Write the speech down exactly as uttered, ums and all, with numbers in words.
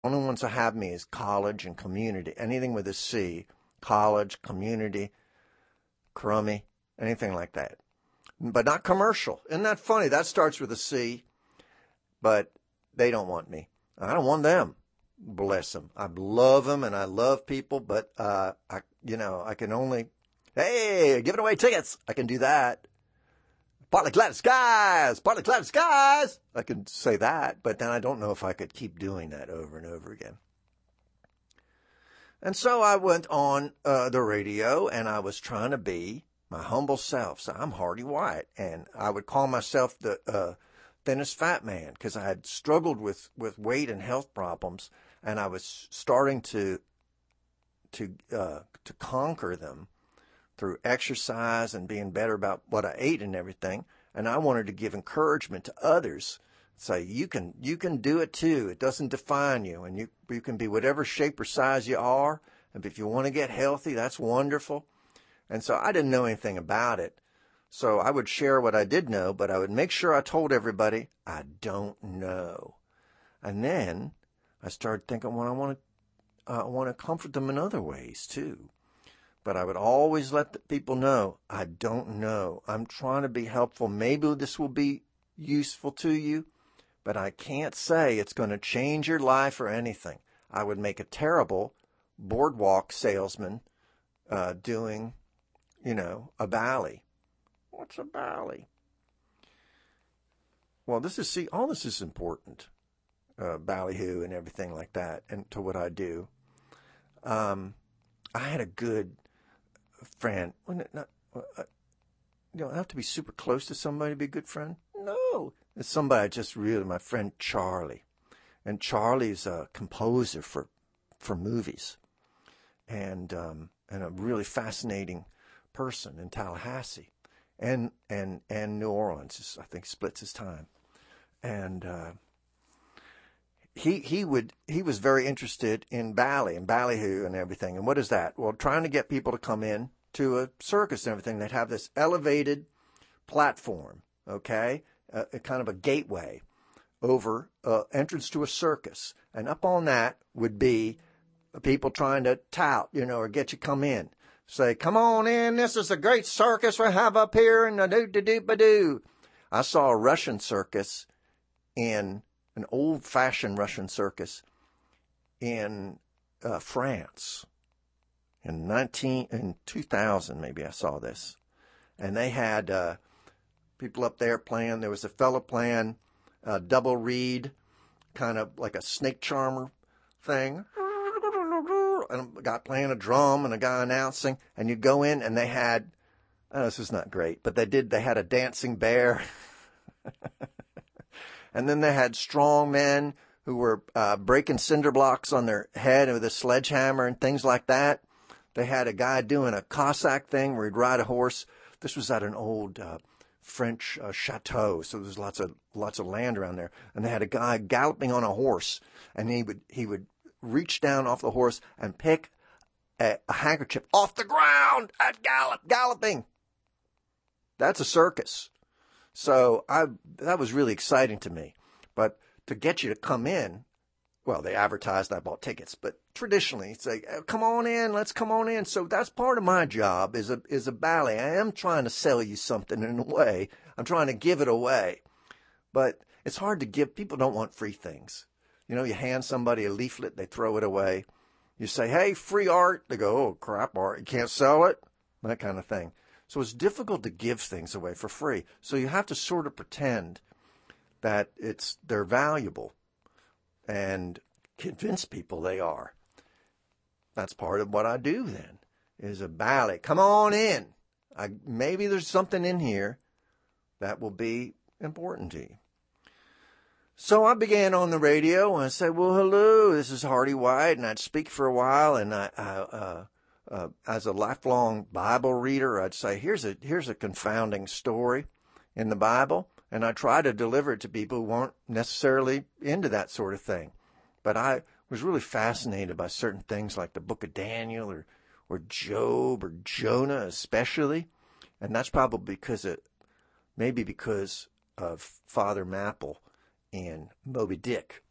only ones that have me is college and community. Anything with a C, college, community, crummy, anything like that. But not commercial. Isn't that funny? That starts with a C, but they don't want me. I don't want them. Bless them. I love them and I love people, but, uh, I, you know, I can only, hey, giving away tickets. I can do that. Partly clouded skies, partly clouded skies. I can say that, but then I don't know if I could keep doing that over and over again. And so I went on uh, the radio and I was trying to be my humble self. So I'm Hardy White, and I would call myself the uh, thinnest fat man because I had struggled with, with weight and health problems, and I was starting to to uh, to conquer them through exercise and being better about what I ate and everything. And I wanted to give encouragement to others. Say, you can, you can do it too. It doesn't define you. And you, you can be whatever shape or size you are. And if you want to get healthy, that's wonderful. And so I didn't know anything about it. So I would share what I did know, but I would make sure I told everybody I don't know. And then I started thinking, well, I want to, uh, I want to comfort them in other ways too. But I would always let the people know, I don't know. I'm trying to be helpful. Maybe this will be useful to you, but I can't say it's going to change your life or anything. I would make a terrible boardwalk salesman uh, doing, you know, a Bally. What's a Bally? Well, this is, see, all this is important, uh, ballyhoo and everything like that, and to what I do. Um, I had a good friend. Not, uh, you don't have to be super close to somebody to be a good friend. No. It's somebody I just really, my friend Charlie. And Charlie's a composer for for movies. And um, and a really fascinating person in Tallahassee. And and and New Orleans, I think, splits his time. And uh, he he would he was very interested in Bally and ballyhoo and everything. And what is that? Well, trying to get people to come in to a circus and everything. They'd have this elevated platform, okay, a, a kind of a gateway over uh, entrance to a circus, and up on that would be people trying to tout, you know, or get you come in. Say, come on in, this is a great circus we have up here, and a doo doo doo ba doo. I saw a Russian circus in an old-fashioned Russian circus in uh, France in nineteen in two thousand. Maybe I saw this, and they had uh, people up there playing. There was a fellow playing a double reed, kind of like a snake charmer thing, and a guy playing a drum and a guy announcing. And you'd go in, and they had, oh, this is not great, but they did. They had a dancing bear. And then they had strong men who were uh, breaking cinder blocks on their head with a sledgehammer and things like that. They had a guy doing a Cossack thing where he'd ride a horse. This was at an old uh, French uh, chateau, so there's lots of lots of land around there. And they had a guy galloping on a horse, and he would he would reach down off the horse and pick a, a handkerchief off the ground at gallop galloping. That's a circus. So I that was really exciting to me. But to get you to come in, well, they advertised, I bought tickets, but traditionally it's like, oh, come on in, let's come on in. So that's part of my job is a is a ballet. I am trying to sell you something in a way. I'm trying to give it away. But it's hard to give. People don't want free things. You know, you hand somebody a leaflet, they throw it away. You say, hey, free art. They go, oh, crap art. You can't sell it? That kind of thing. So it's difficult to give things away for free. So you have to sort of pretend that it's they're valuable and convince people they are. That's part of what I do then, is a ballet. Come on in. I, maybe there's something in here that will be important to you. So I began on the radio and I said, well, hello, this is Hardy White. And I'd speak for a while, and I, I uh, Uh, as a lifelong Bible reader, I'd say, here's a here's a confounding story in the Bible, and I try to deliver it to people who weren't necessarily into that sort of thing. But I was really fascinated by certain things like the book of Daniel or, or Job or Jonah especially, and that's probably because it, maybe because of Father Mapple in Moby Dick.